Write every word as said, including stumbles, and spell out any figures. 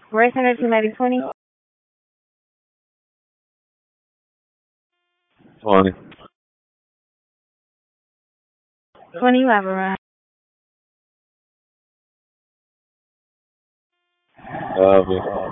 Race Center two ninety twenty. twenty. twenty, you have a ride. Copy.